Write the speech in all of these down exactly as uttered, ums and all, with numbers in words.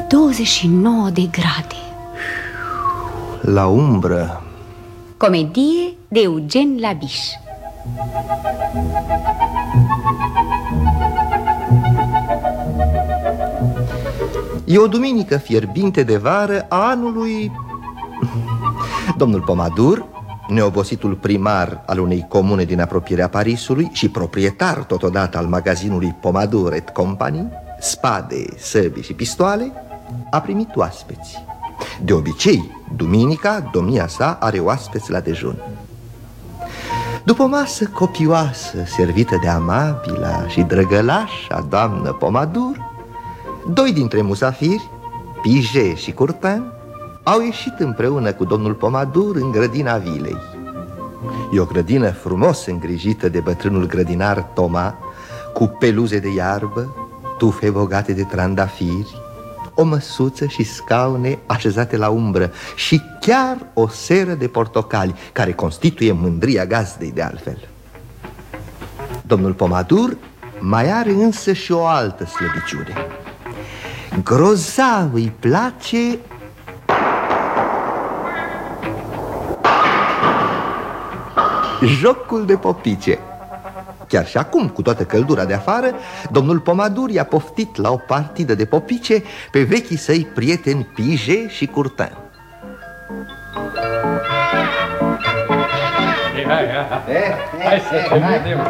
douăzeci și nouă de grade. La umbră. Comedie de Eugen Labiș. E o duminică fierbinte de vară a anului... Domnul Pomadur, neobositul primar al unei comune din apropierea Parisului și proprietar totodată al magazinului Pomadur et Company, spade, săbii și pistoale, a primit oaspeți. De obicei, duminica, domnia sa are oaspeți la dejun. După o masă copioasă, servită de amabila și drăgălașa doamnă Pomadur, doi dintre musafiri, Piget și Courtin, au ieșit împreună cu domnul Pomadur în grădina vilei. E o grădină frumos îngrijită de bătrânul grădinar Toma, cu peluze de iarbă, tufe bogate de trandafiri, o măsuță și scaune așezate la umbră și chiar o seră de portocali, care constituie mândria gazdei de altfel. Domnul Pomadur mai are însă și o altă slăbiciune. Grozav îi place jocul de popice. Chiar și acum, cu toată căldura de afară, domnul Pomadur i-a poftit la o partidă de popice pe vechii săi prieteni Piget și Courtin. Hai, hai, hai să te vedem.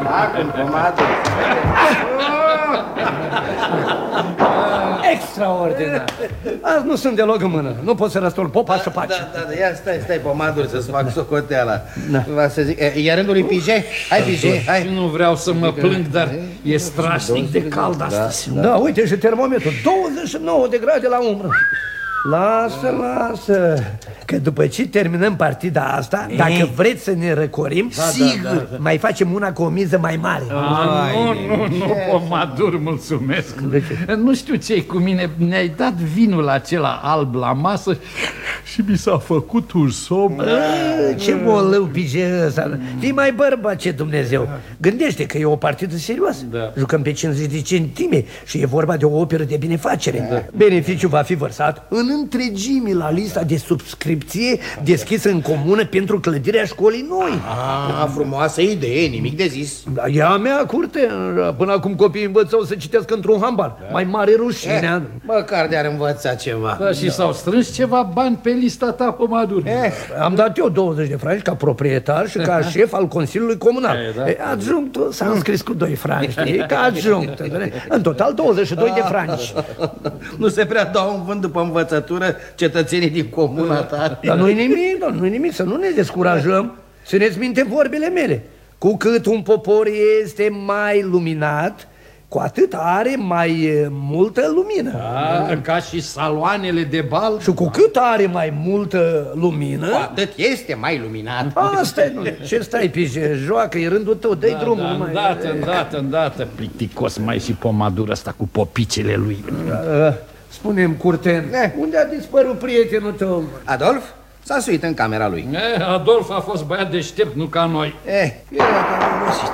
Extraordinar. Azi nu sunt deloc în mână. Nu pot să răstorn popa să faci. Da, da, da, ia stai, stai, Pomadur, să-ți fac socoteala. Va să zic, e rândul lui Piget? Hai, Piget, hai. Nu vreau să mă plâng, dar e strașnic de cald astăzi. Da, uite și termometrul, douăzeci și nouă de grade la umbră. Lasă, lasă, că după ce terminăm partida asta, ei, dacă vreți să ne răcorim, da, sigur, da, da, da. mai facem una cu o miză mai mare. A, nu, nu, nu, Pomadur, mulțumesc. Nu știu ce-i cu mine, ne-ai dat vinul acela alb la masă și mi s-a făcut un somn. A, ce bolău, Piget ăsta. Fii mai bărbat, ce Dumnezeu. Gândește că e o partidă serioasă, da. Jucăm pe cincizeci de centime și e vorba de o operă de binefacere, da. Beneficiul va fi vărsat în întregime la lista de subscripție deschisă în comună pentru clădirea școlii noi. Ah, frumoasă idee, nimic de zis. E a mea, curte. Până acum copiii învățau să citească într-un hambar. Da. Mai mare rușinea. Eh, măcar de-ar învăța ceva. Da, și da. s-au strâns ceva bani pe lista ta, Pomadur. Eh, am dat eu douăzeci de franci ca proprietar și ca șef al Consiliului Comunal. Eh, da. eh, adjunctul s-a înscris cu doi franci, știi? Ca adjunct. În total douăzeci și doi de franci. Nu se prea dau în vânt după învățătură cetățenii din comuna ta. Dar nu-i nimic, nu, nu-i nimic, să nu ne descurajăm. Țineți minte vorbele mele. Cu cât un popor este mai luminat, cu atât are mai multă lumină. Da, ca și saloanele de bal. Și cu cât are mai multă lumină, cu atât este mai luminat. Asta e, nu. Ce stai, Piget? Joacă, e rândul tău, dă-i da, drumul. Da, mai... îndată, îndată, îndată. Plicticos mai și Pomadur ăsta cu popicele lui. Da, spune-mi, Courtin, eh. unde a dispărut prietenul tău? Adolf? S-a suit în camera lui. Eh, Adolf a fost băiat deștept, nu ca noi. Eh, era cam obosit.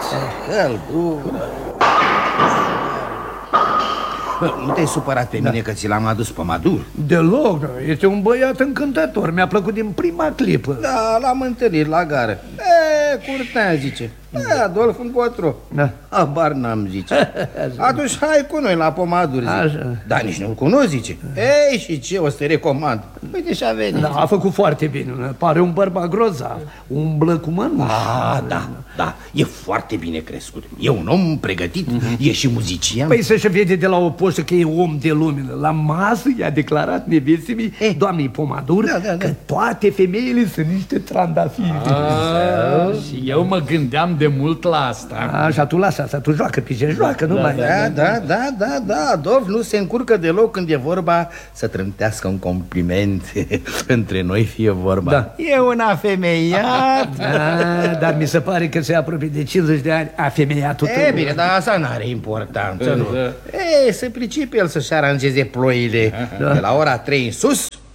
Nu te-ai supărat pe da. mine că ți l-am adus Pomadur? Deloc, este un băiat încântător. Mi-a plăcut din prima clipă. Da, l-am întâlnit la gară. E, Courtin zice. E, Adolf încotro. Da. Abar n-am, zice. Atunci hai cu noi la Pomadur, zice. Da, nici nu-l cunosc, zice. Ei, și ce, o să te recomand. Uite și-a venit. Da, a făcut foarte bine. Pare un bărbat grozav. Umblă cu mănuși. Ah, da, da, e foarte bine crescut. E un om pregătit, mm-hmm. e și muzician. Păi să-și vede de la o poștă că e om de lumină. La masă i-a declarat nevestii eh. doamnei Pomadur, da, da, da. că toate femeile sunt niște trandafiri. Ah, și eu mă gândeam de mult la asta. Așa, tu lasă asta, tu joacă, Piget, joacă, nu da, mai... Da, da, da, da, da, Adolf nu se încurcă deloc când e vorba să trântească un compliment. Între noi fie vorba. Da. E un afemeiat. Da, dar mi se pare că se apropie de cincizeci de ani afemeiatul tău. E bine, dar asta n-are importanță, nu? E, să pricepe el să-și aranjeze ploile. Da. De la ora trei în sus,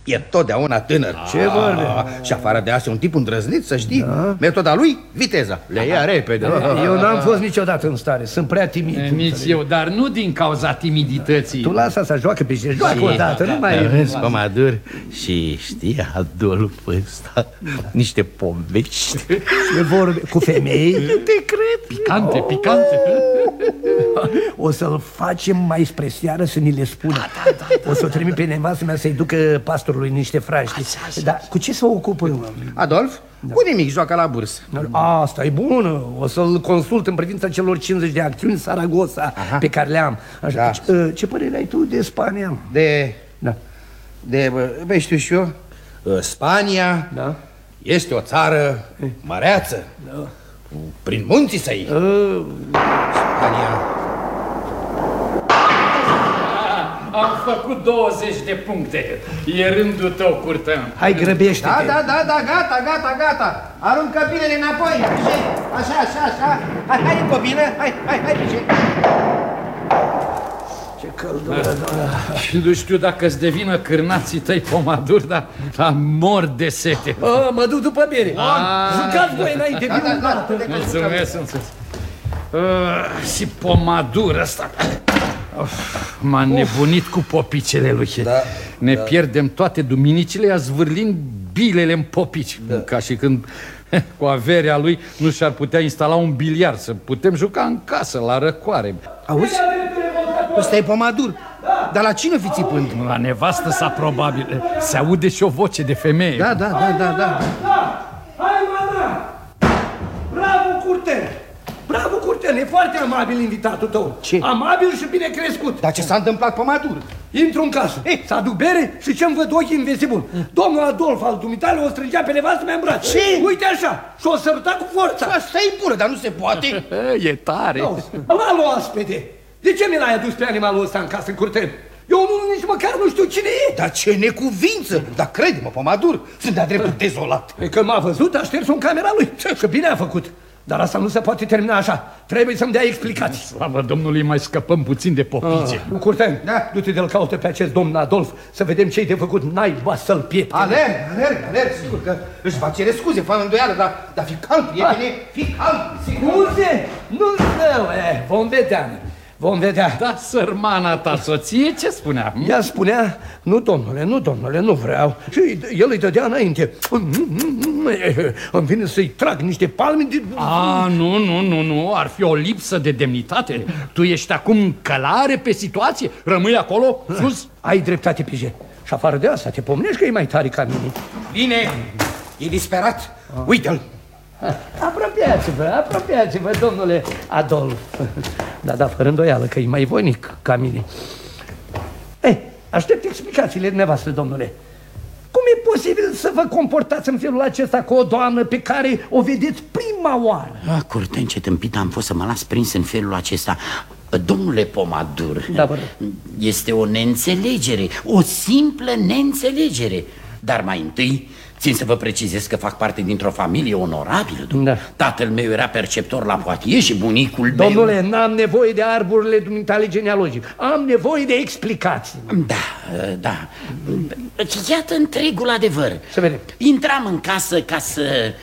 e totdeauna tânăr. Ce vorbe? Și afară de asta, un tip îndrăznit, să știi. Da. Metoda lui, viteza. Le ia repede. Eu n-am fost niciodată în stare, sunt prea timid. E, nici eu, dar nu din cauza timidității. Tu lasă asta, joacă pe ce, joacă odată, nu mai... Vezi, Pomadur, și știe Adolf ăsta niște povești. Ce vorbe cu femei? Te cred. Picante, picante. O să-l facem mai spre seară să ni le spună. Da, da, da, da, o să o trimit pe nevastă mea să-i ducă pastorului niște fraști. Dar cu ce se ocupă? Adolf? Da. Cu nimic, joacă la bursă. Asta e bună. O să-l consult în privința celor cincizeci de acțiuni Saragossa. Aha. Pe care le am. Așa. Da. Ce părere ai tu de Spania? De... Da. De, bă, știu și eu, Spania, da, este o țară măreață, da, prin munții săi. Uh. Spania. Am făcut douăzeci de puncte. E rândul tău, Curtean. Hai, grăbește-te. Da, da, da, da, gata, gata, gata. Aruncă bilele înapoi. Așa, așa, așa. Hai, hai, copilă, hai, hai, hai, hai. Ce căldură, doamne. Și nu știu dacă îți devină cârnații tăi, Pomadur, dar, dar mor de sete. A, mă duc după bere. Jucați voi înainte, da, da, da, da. Mulțumesc, mulțumesc. Uh, și Pomadur ăsta m-a nebunit cu popicele lui. Da, ne da. pierdem toate duminicile, ia zvârlind bilele în popici, da. Ca și când cu averea lui nu și-ar putea instala un biliard, să putem juca în casă, la răcoare. Auzi? Ăsta e Pomadur. Da. Dar la cine fi țipând? La nevastă sa, probabil. Se aude și o voce de femeie. Da, da, da, da, da. Hai, mana! Bravo, Curten! Bravo, Curten, e foarte amabil invitatul tău. Ce? Amabil și bine crescut. Dar ce s-a întâmplat, Pomadur? Intru în casă, eh. să aduc bere și ce-mi văd ochii în vestibul. Domnul Adolf al dumitale o strângea pe nevastă mea în brațe. Ce? Uite așa, și o săruta cu forța. Asta e bună, dar nu se poate. E tare. Alo, oaspete, de ce mi l-ai adus pe animalul ăsta în casă, Curten? Eu nu, nici măcar nu știu cine e. Dar ce necuvință! Dar crede-mă, Pomadur, sunt de-a dreptul dezolat. E că m-a văzut, a șters-o în camera lui. Și bine a făcut. Dar asta nu se poate termina așa. Trebuie să-mi dea explicații. Slavă Domnului, mai scăpăm puțin de popice. Ah, Curten, da? Du-te de-l caută pe acest domn Adolf să vedem ce-i de făcut. Naiba să-l pieptene. Alerg, alerg, alerg, sigur că își va cere scuze, fără îndoială, dar, dar fi calm, prietene, fi calm. Scuze? Nu-l zău, eh, vom vedea. Vom vedea. Da, sărmana ta soție, ce spunea? Ea spunea, nu domnule, nu domnule, nu vreau. Și el îi dădea înainte. Îmi vine să-i trag niște palme de... A, nu, nu, nu, nu, ar fi o lipsă de demnitate. Tu ești acum călare pe situație, rămâi acolo, sus. Ai dreptate, Pige. Și afară de asta, te pomenești că e mai tare ca mine. Vine, e disperat, uite-l. Apropiați-vă, apropiați-vă, domnule Adolf. Da, da, fără îndoială că e mai voinic ca mine. Ei, aștept explicațiile dumneavoastră, domnule. Cum e posibil să vă comportați în felul acesta cu o doamnă pe care o vedeți prima oară? Ah, Curten, ce tâmpit am fost să mă las prins în felul acesta. Domnule Pomadur, da, este o neînțelegere, o simplă neînțelegere. Dar mai întâi țin să vă precizez că fac parte dintr-o familie onorabilă. Da. Tatăl meu era perceptor la Poitiers și bunicul meu... Domnule, n-am nevoie de arborile dumitale genealogic. Am nevoie de explicații. Da, da. Iată întregul adevăr. Să vedem. Intram în casă ca să...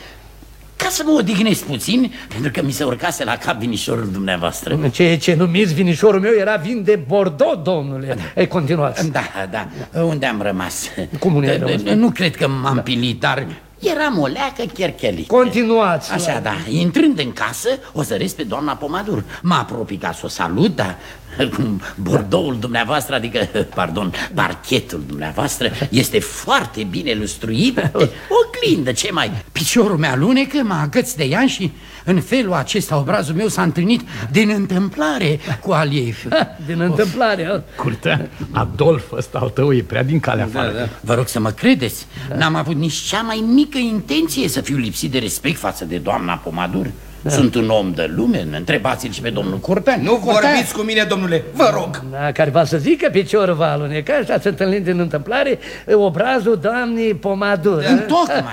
ca să mă odihnesc puțin, pentru că mi se urcase la cap vinișorul dumneavoastră. Ce, ce numiți vinișorul meu era vin de Bordeaux, domnule. Da. Ei, continuați. Da, da, da. Unde am rămas? Cum unde ai rămas? Nu cred că m-am da. pilit, dar eram o leacă cherchelică. Continuați. Așa, da. Intrând în casă, o zăresc pe doamna Pomadur. M-a apropiat ca să o salut, dar Bordeauxul dumneavoastră, adică, pardon, parchetul dumneavoastră este foarte bine lustruit. Oglindă, ce mai? Piciorul meu alunecă, mă agăț de ea și în felul acesta obrazul meu s-a întâlnit din întâmplare cu al ei. Din întâmplare? Curtea, Adolf ăsta al tău e prea din calea afară. Da, da. Vă rog să mă credeți, da. N-am avut nici cea mai mică intenție să fiu lipsit de respect față de doamna Pomadur. Da. Sunt un om de lume, întrebați-l și pe domnul Curten. Nu Curten. Vorbiți cu mine, domnule, vă rog. Da, care va să zică piciorul va aluneca și ați întâlnit din întâmplare obrazul doamnei Pomadur. Da, tocmai.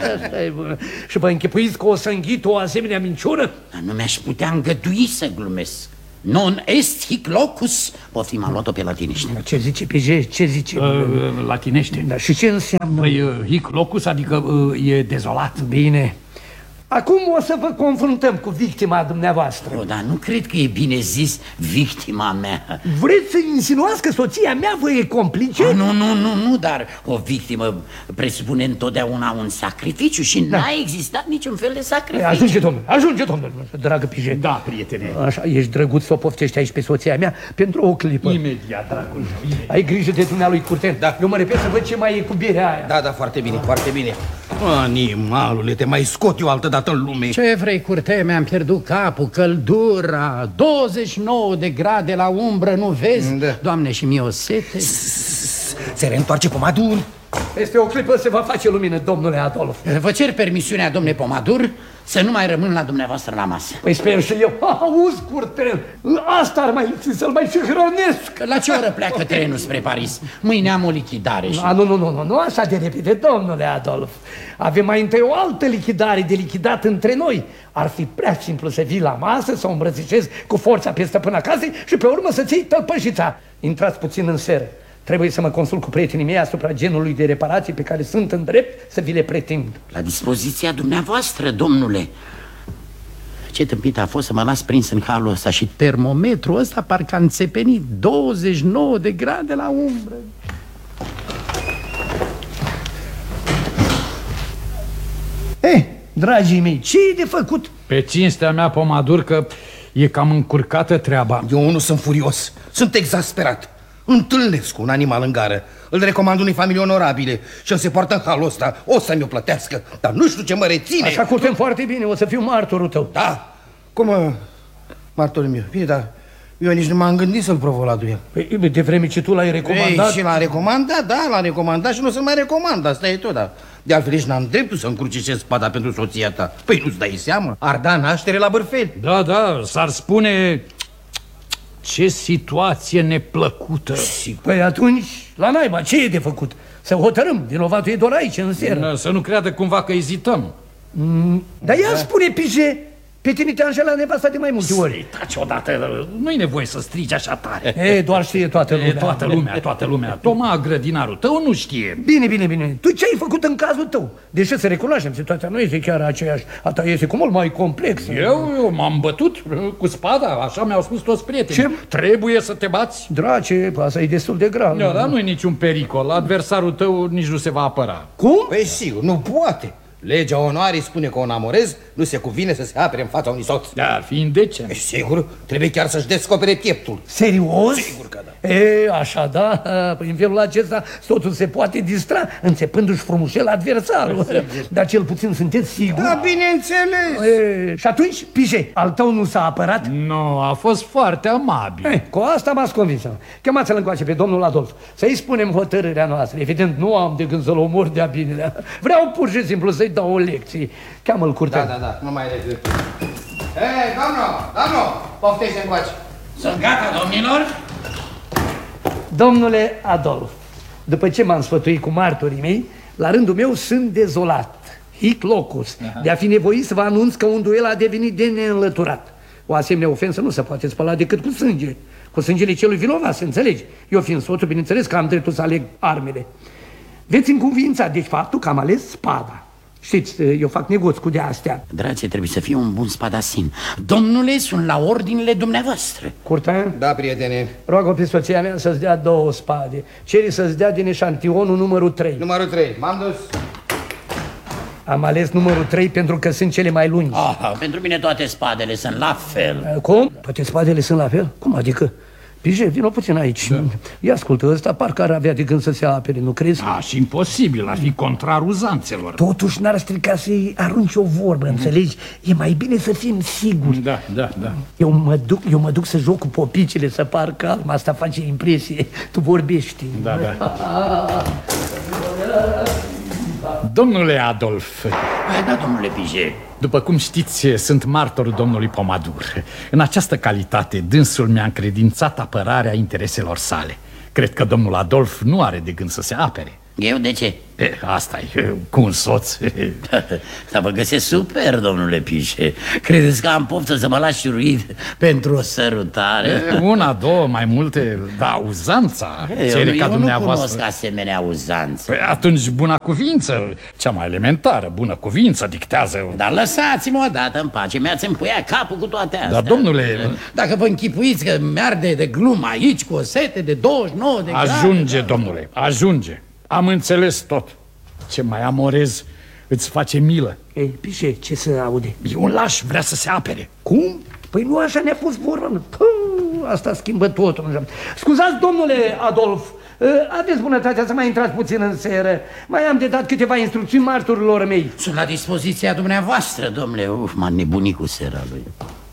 Și vă închipuiți că o să înghit o asemenea minciună? Dar nu mi-aș putea îngădui să glumesc. non est hic locus. Poftim, am luat-o pe latinește. Ce zice Pije? Ce zice? Uh, latinește. Da, și ce înseamnă? Păi, uh, hic locus, adică uh, e dezolat. Bine. Acum o să vă confruntăm cu victima dumneavoastră. O, dar nu cred că e bine zis victima mea. Vreți să insinuați că soția mea vă e complice? Nu, nu, nu, nu, dar o victimă presupune întotdeauna un sacrificiu și da. N-a existat niciun fel de sacrificiu. Ajunge, domnule, ajunge, domnule, dragă Pije. Da, prietene. Așa, ești drăguț să o poftești aici pe soția mea pentru o clipă. Imediat, dragul meu, imediat. Ai grijă de dumnealui Curten. Da. Eu mă repet să văd ce mai e cu berea aia. Da, da, foarte bine, foarte bine. Animalule, te mai scot eu altădată în lume. Ce vrei, Curte? Mi-am pierdut capul, căldura, douăzeci și nouă de grade la umbră, nu vezi? Da. Doamne, și mie o sete. Se reîntoarce Pomadur. Peste o clipă se va face lumină, domnule Adolf. Vă cer permisiunea, domnule Pomadur, să nu mai rămân la dumneavoastră la masă. Păi sper și eu. Auzi, Curten, asta ar mai lipsi să-l mai și hrănesc. La ce oră pleacă trenul spre Paris? Mâine am o lichidare și... A, nu, nu, nu, nu, nu așa de repede, domnule Adolf. Avem mai întâi o altă lichidare de lichidat între noi. Ar fi prea simplu să vii la masă, să o îmbrățișezi cu forța pe stăpâna casei și pe urmă să-ți iei tălpășița. Intrați puțin în seră. Trebuie să mă consult cu prietenii mei asupra genului de reparații pe care sunt în drept să vi le pretind. La dispoziția dumneavoastră, domnule. Ce tâmpit a fost să mă las prins în halul ăsta și Termometrul ăsta parcă a înțepenit douăzeci și nouă de grade la umbră. Eh, dragii mei, ce e de făcut? Pe cinstea mea, Pomadur, că e cam încurcată treaba. Eu nu sunt furios, sunt exasperat. Întâlnesc un animal în gară, îl recomand unei familii onorabile și el se poartă în halul ăsta, o să mi-o plătească, dar nu știu ce mă reține. Așa curtem foarte bine, o să fiu martorul tău. Da, cum, mă, martorul meu? Bine, dar eu nici nu m-am gândit să-l provo la duel. Păi, de vreme ce tu l-ai recomandat... Ei, și l-a recomandat, da, l-a recomandat și nu o să mai recomand, asta e tot, da. De altfel, nici n-am dreptul să încrucișez spada pentru soția ta. Păi nu-ți dai seama? Ar da naștere la bârfeli. Da, da, s-ar spune... Ce situație neplăcută. Păi atunci, la naiba, ce e de făcut? Să hotărâm, vinovatul e doar aici, în seră. Să nu creadă cumva că ezităm. Mm, dar ea spune, Pije, pe tine te-a înșelat nevasta de mai multe ori. Taci odată, nu-i nevoie să strigi așa tare. E, doar știe toată lumea. E, toată lumea, toată lumea. Toma, grădinarul tău, nu știe. Bine, bine, bine. Tu ce ai făcut în cazul tău? Deși să recunoaștem, situația nu este chiar aceeași. A ta este cu mult mai complexă. Eu, eu m-am bătut cu spada, așa mi-au spus toți prietenii. Ce? Trebuie să te bați. Drace, asta e destul de grav. Da, dar nu e niciun pericol. Adversarul tău nici nu se va apăra. Cum? Păi sigur, nu poate. Legea onoarei spune că un amorez nu se cuvine să se apere în fața unui soț. Da, ar fi indecent. E sigur, trebuie chiar să-și descopere pieptul. Serios? Sigur că da. E, așa, da? Păi în felul acesta totul se poate distra înțepându-și frumușel adversarul. Dar cel puțin sunteți siguri? Da, bineînțeles. E, și atunci, Pije, al tău nu s-a apărat? Nu, a fost foarte amabil. E, cu asta m-ați convins. Chemați-l încoace pe domnul Adolf, să-i spunem hotărârea noastră. Evident, nu am de gând să-l omor de-a binelea. Vreau pur și simplu să-i dau o lecție. Cheamă-l Curten. Da, da, da, nu mai regret. Hei, doamnă, doamnă, poftește încoace. Sunt gata, domnilor? Domnule Adolf, după ce m-am sfătuit cu martorii mei, la rândul meu sunt dezolat, hic locus, de a fi nevoit să vă anunț că un duel a devenit de neînlăturat. O asemenea ofensă nu se poate spăla decât cu sânge, cu sângele celui vinovat, să înțelegi. Eu fiind soțul, bineînțeles că am dreptul să aleg armele. Veți încuviința, deci, faptul că am ales spada. Știți, eu fac negoți cu de-astea. Dragii, trebuie să fie un bun spadasin. Domnule, sunt la ordinile dumneavoastră. Curten? Da, prietene. Rog-o pe soția mea să-ți dea două spade. Cere să-ți dea din eșantionul numărul trei. Numărul trei, m-am dus. Am ales numărul trei pentru că sunt cele mai lungi. Ah, pentru mine toate spadele sunt la fel. Cum? Toate spadele sunt la fel? Cum adică? Pije, vino puțin aici. Da. Ia ascultă, ăsta parcă ar avea de gând să se apere, nu crezi? A, și imposibil, ar fi contrar uzanțelor. Totuși n-ar strica să-i arunci o vorbă, mm-hmm. înțelegi? E mai bine să fim siguri. Da, da, da. Eu mă duc, eu mă duc să joc cu popicile, să par calm, asta face impresie. Tu vorbești. Da, da. Domnule Adolf. Da, domnule Pije. După cum știți, sunt martorul domnului Pomadur. În această calitate, dânsul mi-a încredințat apărarea intereselor sale. Cred că domnul Adolf nu are de gând să se apere. Eu de ce? E, asta e, cu un soț. Dar vă găsesc super, domnule Pișe. Credeți că am poftă să mă las șuruit pentru o sărutare? E, una, două, mai multe, da, uzanța Eu, cere eu ca nu dumneavoastră. cunosc asemenea uzanță. Păi atunci buna cuvință, cea mai elementară, bună cuvință dictează. Dar lăsați-mă odată în pace, mi-ați împuiat capul cu toate astea. Dar, domnule... Dacă vă închipuiți că mi-arde de glumă aici cu o sete de douăzeci și nouă de grade... Ajunge, domnule, ajunge. Am înțeles tot. Ce mai amorez îți face milă. Ei, Pișe, ce se aude? E un laș, vrea să se apere. Cum? Păi nu așa ne-a pus vorba. Pă, asta schimbă totul. Scuzați, domnule Adolf, aveți bunătatea să mai intrați puțin în seră. Mai am de dat câteva instrucțiuni marturilor mei. Sunt la dispoziția dumneavoastră, domnule. Uf, m-a nebunit cu sera lui.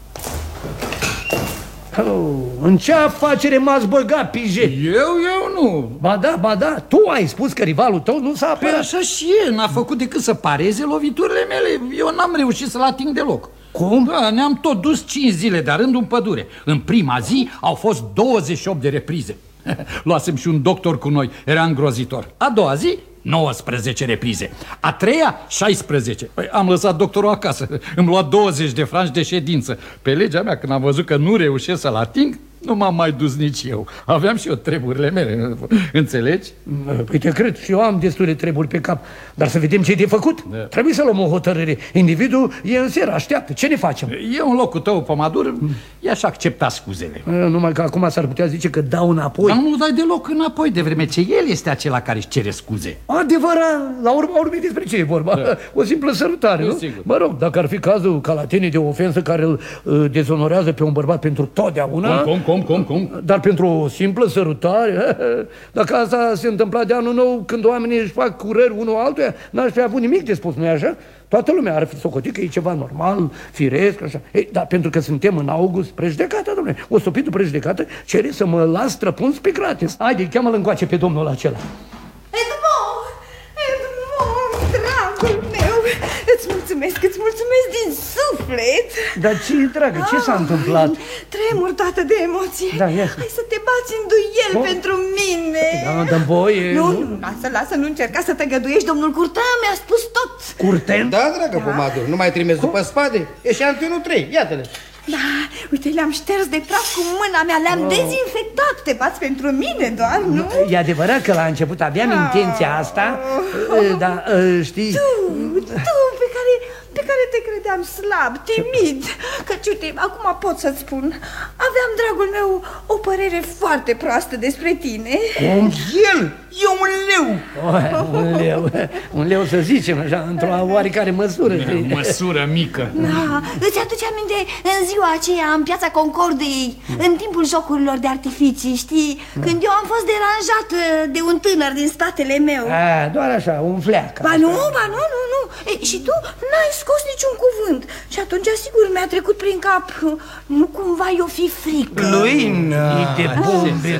Oh, în ce afacere m-ați băgat, Pije? Eu, eu nu. Ba da, ba da, tu ai spus că rivalul tău nu s-a Păi apărat. așa și e, n-a făcut decât să pareze loviturile mele. Eu n-am reușit să-l ating deloc. Cum? Da, ne-am tot dus cinci zile de-a rândul în pădure. În prima zi au fost douăzeci și opt de reprize. Luasem și un doctor cu noi, era îngrozitor. A doua zi, nouăsprezece reprize. A treia, șaisprezece. Păi, am lăsat doctorul acasă. Îmi lua douăzeci de franci de ședință. Pe legea mea, când am văzut că nu reușesc să-l ating, nu m-am mai dus nici eu. Aveam și eu treburile mele. Înțelegi? Păi te cred, și eu am destule treburi pe cap. Dar să vedem ce e de făcut. Da. Trebuie să luăm o hotărâre. Individul e în seră, așteaptă. Ce ne facem? Eu în locul tău, Pomadur, i-aș accepta scuzele. Numai că acum s-ar putea zice că dau înapoi. Dar nu dai deloc înapoi, de vreme ce el este acela care își cere scuze. Adevărat, la urma urmei despre ce e vorba? Da. O simplă sărutare, nu? Sigur. Mă rog, dacă ar fi cazul ca la tine de o ofensă care îl uh, dezonorează pe un bărbat pentru totdeauna. Cum, cum, cum, cum? Dar pentru o simplă sărutare, dacă asta se întâmpla de anul nou, când oamenii își fac curări unul altuia, n-aș fi avut nimic de spus, nu-i așa? Toată lumea ar fi socotit că e ceva normal, firesc, așa. Ei, dar pentru că suntem în august, prejudecată, domnule, o stopitul prejudecată cere să mă las străpuns pe gratis. Haide, cheamă-l încoace pe domnul acela. Edmond! Edmond, dragul meu! Îți mulțumesc, îți mulțumesc din suflet! Dar ce, dragă, ce s-a întâmplat? Tremur toată de emoție. Da, ia. Hai să te bați în duel Oh. pentru mine. Da, dă-mi voie. Nu, nu, lasă, lasă, nu încerca să te găduiești. Domnul Curtea mi-a spus tot. Curten? Da, dragă Pomadur, nu mai trimis după spade? Eșantionul trei, iată-le. Da, uite, le-am șters de praf cu mâna mea, le-am oh. dezinfectat. Te bați pentru mine doar, nu? E adevărat că la început aveam intenția asta, dar știi... Tu, tu, pe care, pe care te credeam slab, timid. Căci, uite, acum pot să-ți spun, aveam, dragul meu, o părere foarte proastă despre tine. Cum? El e un leu. Oh, un leu, un leu să zicem așa, într-o oarecare măsură. O măsură mică. Da, îți aduce aminte în ziua aceea în piața Concordiei, în timpul jocurilor de artificii, știi? Când eu am fost deranjat de un tânăr din spatele meu. A, doar așa, un fleac. Ba nu, ba nu, nu, nu. E, și tu n-ai scos niciun cuvânt. Și atunci, sigur, mi-a trecut prin cap, nu cumva eu fi frică. Lui, E de bombe.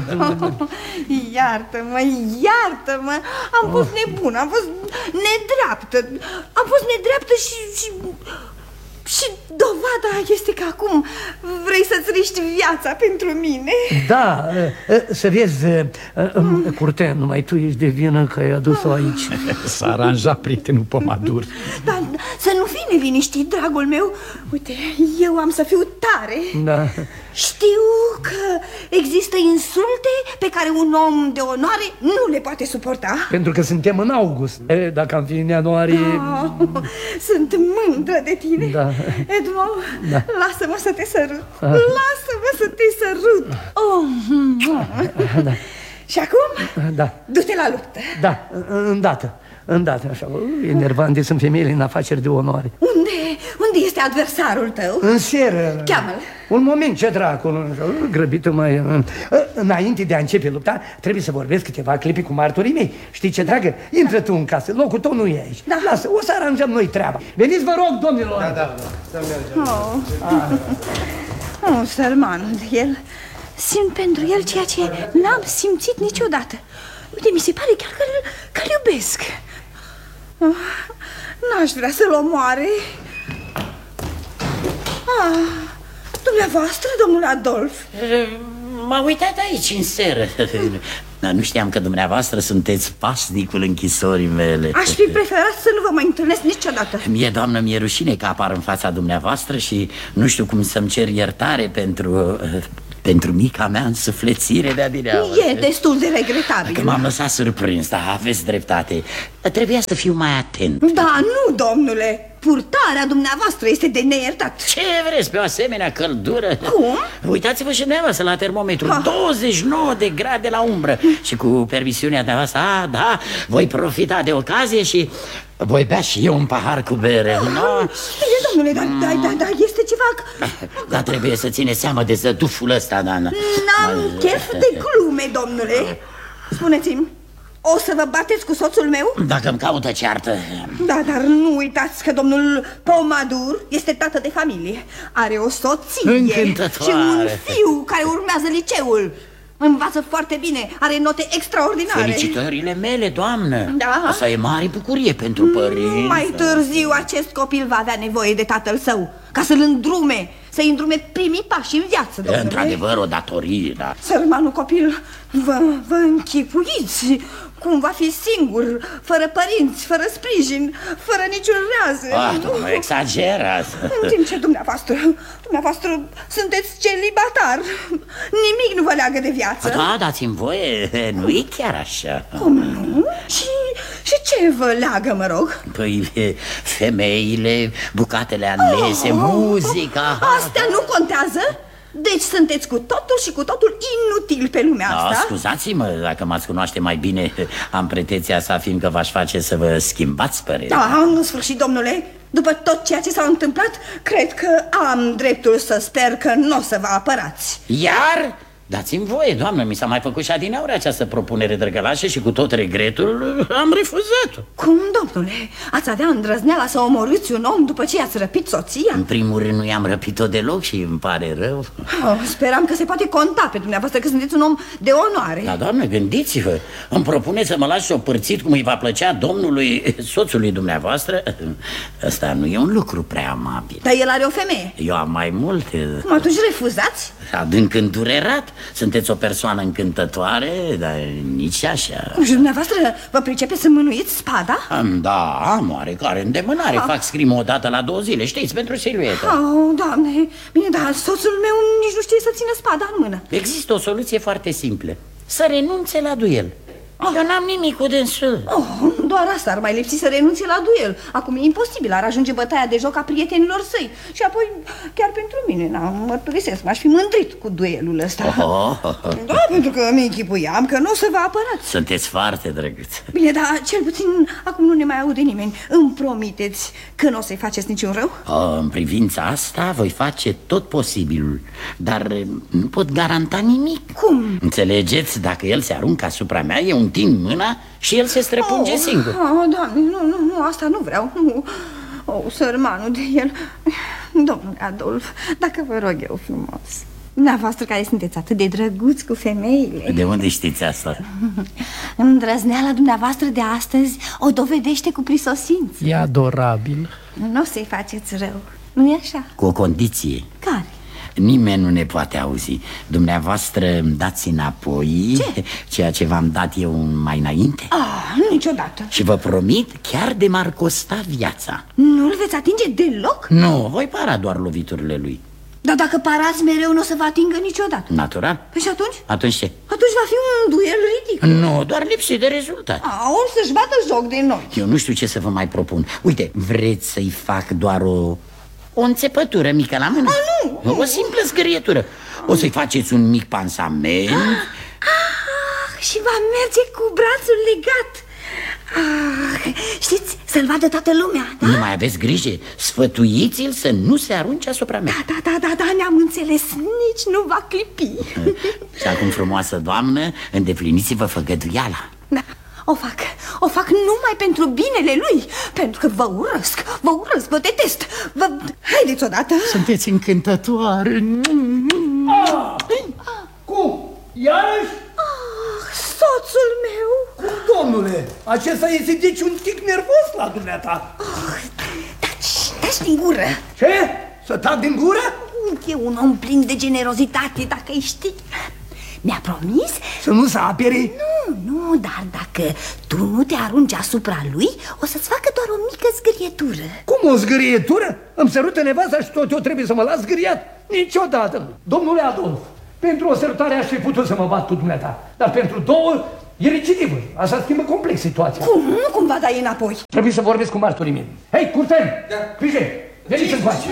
Iartă-mă, iartă-mă. Am fost nebună, am fost nedreaptă. Am fost nedreaptă și... și... Și dovada este că acum vrei să-ți riști viața pentru mine. Da, să vezi, Curten, numai tu ești de vină că ai adus-o aici. S-a aranjat prietenul Pomadur. Dar să nu fii neliniștit, dragul meu. Uite, eu am să fiu tare. Da. Știu că există insulte pe care un om de onoare nu le poate suporta. Pentru că suntem în august. E, dacă am fi în ianuarie... Oh, sunt mândră de tine. Da. Edmond, da. lasă-mă să te sărut. Lasă-mă să te sărut. Oh. Da. Și acum, Da. du-te la luptă. Da, îndată. Îndată, așa. E nervant, sunt femeile în afaceri de onoare. Unde, unde este adversarul tău? În seră. Cheamă-l. Un moment, ce dracu, grăbită mai... Înainte de a începe lupta, trebuie să vorbesc câteva clipi cu martorii mei. Știi ce, dragă? Intră tu în casă, locul tău nu e aici. Da. Lasă, o să aranjăm noi treaba. Veniți, vă rog, domnilor. Da, da, da, să mergem. Oh, oh sărmanul de el. Simt pentru el ceea ce n-am simțit niciodată. Uite, mi se pare chiar că-l că iubesc. Oh, n-aș vrea să-l omoare. Ah, dumneavoastră, domnul Adolf. M-a uitat aici în seră. Dar nu știam că dumneavoastră sunteți pasnicul închisorii mele. Aș fi preferat să nu vă mai întâlnesc niciodată. Mie, doamnă, mi-e rușine că apar în fața dumneavoastră și nu știu cum să-mi cer iertare pentru... pentru mica mea însuflețire de adineauri. E destul de regretabil. Că m-am lăsat surprins, dar aveți dreptate. Trebuia să fiu mai atent. Da, nu, domnule. Purtarea dumneavoastră este de neiertat. Ce vreți pe o asemenea căldură? Cum? Uitați-vă și dumneavoastră la termometru, ah. douăzeci și nouă de grade la umbră. Și cu permisiunea dumneavoastră, a, da, voi profita de ocazie și voi bea și eu un pahar cu bere. Ah, no? Bine, domnule, dar da, da, da, este ceva... Dar trebuie să ține seama de zăduful ăsta, Dana. N-am chef de glume, domnule. Spuneți-mi, o să vă bateți cu soțul meu? Dacă îmi caută ceartă. Da, dar nu uitați că domnul Pomadur este tată de familie. Are o soție încântătoare și un fiu care urmează liceul. Învață foarte bine, are note extraordinare. Felicitările mele, doamnă. Da. Asta e mare bucurie pentru părinți. Mai târziu acest copil va avea nevoie de tatăl său, ca să-l îndrume, să-i îndrume primii pași în viață, domnule. Într-adevăr, o datorie, da. Sărmanul copil, vă, vă închipuiți cum va fi singur, fără părinți, fără sprijin, fără niciun rează. Ah, nu exagerați. În timp ce dumneavoastră, dumneavoastră sunteți celibatar, nimic nu vă leagă de viață. Da, dați-mi voie, nu e chiar așa. Cum nu? Și, și ce vă leagă, mă rog? Păi, femeile, bucatele alese, oh, muzica. Astea nu contează? Deci sunteți cu totul și cu totul inutil pe lumea da, asta? Scuzați-mă, dacă m-ați cunoaște mai bine, am pretenția să afirm că v-aș face să vă schimbați părerea. Da, în sfârșit, domnule, după tot ceea ce s-a întâmplat, cred că am dreptul să sper că nu o să vă apărați. Iar? Dați-mi voie, doamnă, mi s-a mai făcut și adineauri această propunere drăgălașă și cu tot regretul am refuzat-o. Cum, domnule? Ați avea îndrăzneala să omorâți un om după ce i-ați răpit soția? În primul rând nu i-am răpit-o deloc și îmi pare rău. Oh, speram că se poate conta pe dumneavoastră că sunteți un om de onoare. Da, doamnă, gândiți-vă, îmi propune să mă las șopârțit cum îi va plăcea domnului, soțului dumneavoastră. Ăsta nu e un lucru prea amabil. Dar el are o femeie. Eu am mai multe. Cum, atunci refuzați? Adânc îndurerat. Sunteți o persoană încântătoare, dar nici așa. Și dumneavoastră vă pricepeți să mânuiți spada? Da, am oarecare îndemânare. ah. Fac scrimă o dată la două zile, știți, pentru siluetă. Oh, doamne, bine, dar soțul meu nici nu știe să țină spada în mână. Există o soluție foarte simplă. Să renunțe la duel. Oh. Eu n-am nimic cu dânsul. Oh, doar asta ar mai lipsi, să renunțe la duel. Acum e imposibil, ar ajunge bătaia de joc a prietenilor săi. Și apoi, chiar pentru mine, n-am mărturisesc, m-aș fi mândrit cu duelul ăsta. oh. Da, pentru că mi închipuiam că nu o să vă apărați. Sunteți foarte drăguț. Bine, dar cel puțin acum nu ne mai aude nimeni. Îmi promiteți că nu o să-i faceți niciun rău? oh, În privința asta voi face tot posibilul, dar nu pot garanta nimic. Cum? Înțelegeți, dacă el se aruncă asupra mea, eu întind mâna și el se străpunge oh, singur. Oh, doamne, nu, nu, nu, asta nu vreau. Nu. Oh, sărmanul de el. Domnule Adolf, dacă vă rog eu frumos, dumneavoastră care sunteți atât de drăguți cu femeile. De unde știți asta? Îndrăzneala dumneavoastră de astăzi o dovedește cu prisosință. E adorabil. Nu o să-i faceți rău, nu-i așa? Cu o condiție. Care? Nimeni nu ne poate auzi. Dumneavoastră îmi dați înapoi ce? ceea ce v-am dat eu mai înainte? Ah, niciodată. Și vă promit, chiar de m-ar costa viața. Nu-l veți atinge deloc? Nu, voi para doar loviturile lui. Dar dacă parați mereu, nu o să vă atingă niciodată. Natural. Păi și atunci? Atunci ce? Atunci va fi un duel ridicol. Nu, doar lipsi de rezultat. A, o să-și bată joc de noi. Eu nu știu ce să vă mai propun. Uite, vreți să-i fac doar o... o înțepătură mică la mână? A, nu. O simplă zgârietură. O să-i faceți un mic pansament. Ah, și va merge cu brațul legat. Ah, știți, să-l vadă toată lumea, da? Nu mai aveți grijă, sfătuiți-l să nu se arunce asupra mea. Da, da, da, da, da, ne-am înțeles, nici nu va clipi. Și acum, frumoasă doamnă, îndepliniți-vă făgăduiala. Da, o fac, o fac numai pentru binele lui. Pentru că vă urăsc, vă urăsc, vă detest vă... Haideți odată. Sunteți încântătoare. ah, Cum? Iarăși? Ah, soțul meu. Cum, domnule? Acesta este deci un tic nervos la dumneata. Oh, taci, taci din gură. Ce? Să tac din gură? E un om plin de generozitate, dacă îi știi. Mi-a promis să nu se apere. Nu, Nu, dar dacă tu nu te arunci asupra lui, o să-ți facă doar o mică zgârietură. Cum o zgârietură? Îmi sărută nevasta și tot eu trebuie să mă las zgâriat? Niciodată nu. Domnule Adolf, pentru o sărutare aș fi putut să mă bat cu dumneata, dar pentru două e recidivă. Așa schimbă complet situația. Cum? Nu cumva dai înapoi? Trebuie să vorbesc cu martorii mei. Hei, curten! Da. Pije, veniți încoace.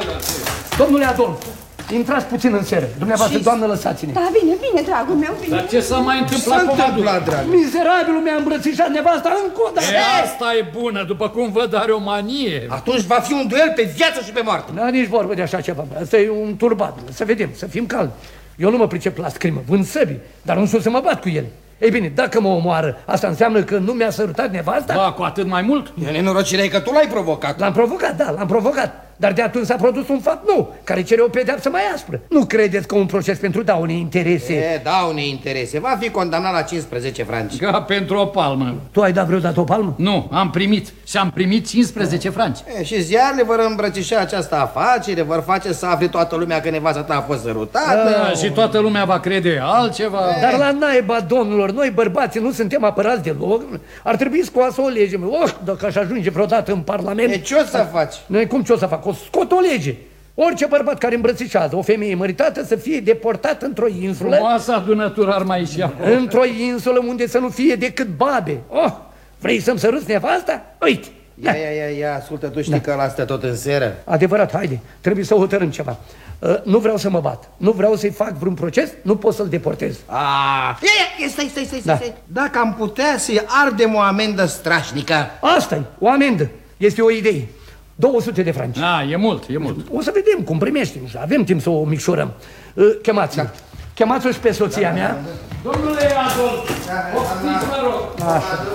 Domnule Adolf, intrați puțin în seră. Dumneavoastră, doamnă, lăsați-ne. Da, bine, bine, dragul meu, bine. Dar ce s-a mai întâmplat, Pomadur? Mizerabilul mi-a îmbrățișat nevasta încă o dată. E, asta e bună, după cum văd are o manie. Atunci va fi un duel pe viață și pe moarte. Da, nici vorbă de așa ceva. Asta e un turbat. Să vedem, să fim calmi. Eu nu mă pricep la scrimă, vând săbii, dar nu știu să mă bat cu ele. Ei bine, dacă mă omoară, asta înseamnă că nu mi-a sărutat nevasta? Da, cu atât mai mult. E nenorocirea că tu l-ai provocat. L-am provocat, da, l-am provocat. Dar de atunci s-a produs un fapt nou, care cere o pedeapsă mai aspră. Nu credeți că un proces pentru daune interese... E, daune interese. Va fi condamnat la cincisprezece franci. Ca pentru o palmă. Tu ai dat vreodată o palmă? Nu, am primit. Și am primit cincisprezece franci. E, și ziarele vor îmbrățișa această afacere, vor face să afle toată lumea că nevasta ta a fost sărutată. Da, și toată lumea va crede altceva. E. Dar la naiba, domnilor, noi bărbații nu suntem apărați deloc. Ar trebui scoasă o lege. Oh, dacă aș ajunge vreodată în Parlament... E, ce o să faci? Noi cum ce o să fac? O scot o lege. Orice bărbat care îmbrățișează o femeie măritată să fie deportat într-o insulă. Frumoasa adunătură ar mai ieși acolo. Într-o insulă unde să nu fie decât babe. Oh, vrei să-mi săruți nevasta? Uite. Ia, ia, ia, ia, ascultă, tu știi da. că ăla stă tot în seră. Adevărat, haide, trebuie să hotărâm ceva. uh, Nu vreau să mă bat, nu vreau să-i fac vreun proces, nu pot să-l deportez. Ah, ia, ia, stai, stai, stai, da. stai. Dacă am putea să-i ardem o amendă strașnică. Asta-i, o amendă, este o idee. două sute de franci. Ah, e mult, e mult. O să vedem cum primești, avem timp să o micșorăm. uh, Chemați-l, da. Chemați-o și pe soția da, mea. da, da. Domnule Adolf, oftiți, mă rog. Așa.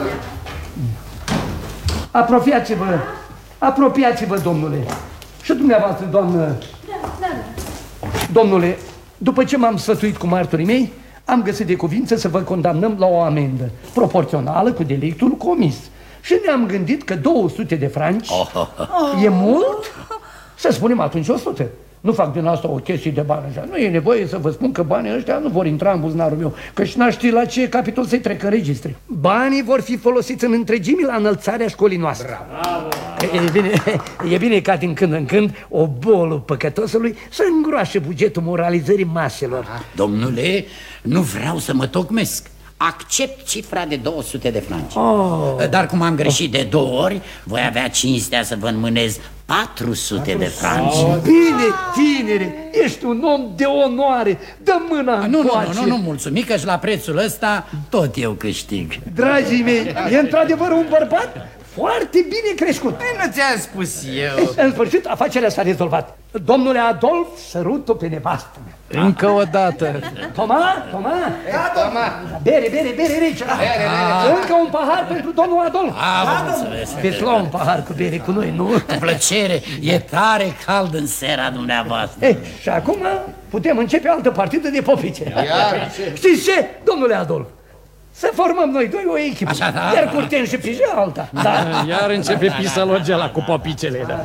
Apropiați-vă, apropiați-vă, domnule. Și dumneavoastră, doamnă. Da, da, da. Domnule, după ce m-am sfătuit cu martorii mei, am găsit de cuvință să vă condamnăm la o amendă proporțională cu delictul comis. Și ne-am gândit că două sute de franci oh, oh, oh. e mult? Să spunem atunci o sută. Nu fac din asta o chestie de bani așa. Nu e nevoie să vă spun că banii ăștia nu vor intra în buzunarul meu, că și n-aș ști la ce capitol să-i trec în registre. Banii vor fi folosiți în întregime la înălțarea școlii noastre. Bravo! E bine, e bine ca din când în când o bolă păcătosului să îngroașe bugetul moralizării maselor. Domnule, nu vreau să mă tocmesc. Accept cifra de două sute de franci. Oh. Dar cum am greșit de două ori, voi avea cinstea să vă înmânez patru sute de franci. Oh. Bine, tinere, ești un om de onoare. Dă mâna în Nu, nu, nu, nu, nu, mulțumim că și la prețul ăsta tot eu câștig. Dragii mei, e într-adevăr un bărbat foarte bine crescut. Ei, nu ți-am spus eu. În sfârșit, afacerea s-a rezolvat. Domnule Adolf, sărut-o pe nevastă mea. Încă o dată. Toma, Toma. Da, Toma. Bere, bere, bere rece. Încă un pahar pentru domnul Adolf. A, vă mulțumesc. Veți lua un pahar cu bere cu noi, nu? Cu plăcere, e tare cald în seara dumneavoastră. Ei, și acum putem începe altă partidă de popice. Știți ce, domnule Adolf? Să formăm noi doi o echipă. Așa, da, iar da. Curten și Pije alta. Da. Iar începe pisălogela cu popicele. Da.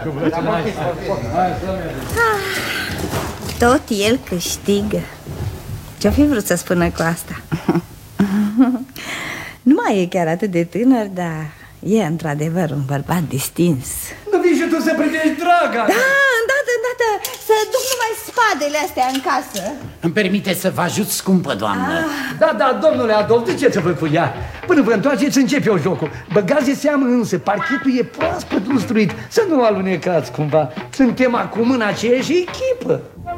Tot el câștigă. Ce-o fi vrut să spună cu asta? Nu mai e chiar atât de tânăr, dar e într-adevăr un bărbat distins. Nu vii și tu să privești, draga. Da, îndată, îndată, să duc numai spadele astea în casă. Îmi permite să vă ajut, scumpă doamnă. Ah. Da, da, domnule Adolf, de ce să vă cu ea? Până vă întoarceți, începe eu jocul. Băgați de seamă însă, parchetul e proaspăt lustruit. Să nu alunecați cumva. Suntem acum în aceeași echipă.